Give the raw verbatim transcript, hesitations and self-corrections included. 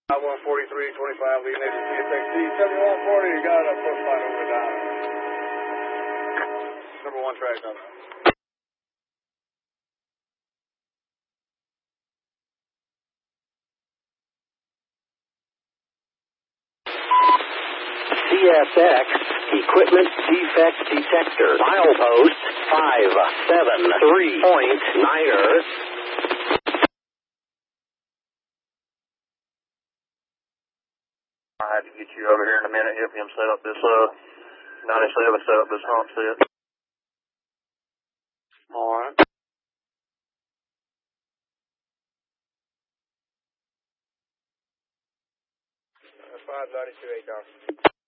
one forty-three twenty-five, leading agent C S X T seventy-one forty, you got a push line over down. Number one track number. C S X Equipment Defect Detector, milepost five seven three point niner. I had to get you over here in a minute, help him set up this uh ninety-seven, set up this hump set. Alright. five ninety-two, eight dollars.